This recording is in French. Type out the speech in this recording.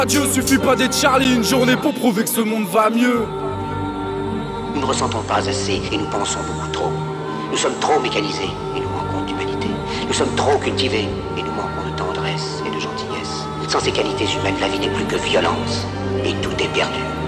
Adieu, suffit pas d'être Charlie une journée pour prouver que ce monde va mieux. Nous ne ressentons pas assez et nous pensons beaucoup trop. Nous sommes trop mécanisés et nous manquons d'humanité. Nous sommes trop cultivés et nous manquons de tendresse et de gentillesse. Sans ces qualités humaines, la vie n'est plus que violence et tout est perdu.